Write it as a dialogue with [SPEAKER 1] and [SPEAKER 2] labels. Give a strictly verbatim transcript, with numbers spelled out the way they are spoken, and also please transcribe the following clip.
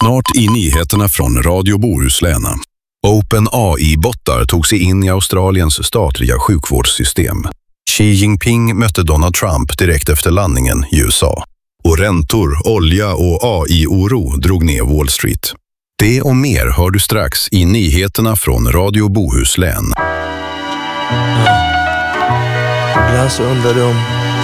[SPEAKER 1] Snart i nyheterna från Radio Bohuslän. OpenAI-bottar tog sig in i Australiens statliga sjukvårdssystem. Xi Jinping mötte Donald Trump direkt efter landningen i U S A. Och räntor, olja och A I-oro drog ner Wall Street. Det och mer hör du strax i nyheterna från Radio Bohuslän.
[SPEAKER 2] Ibland så undrar du om